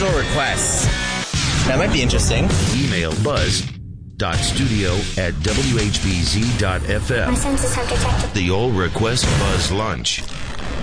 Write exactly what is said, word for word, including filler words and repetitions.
original requests. That might be interesting. Email buzz.studio at w h b z dot f m. My senses have detected The All Request Buzz Lunch.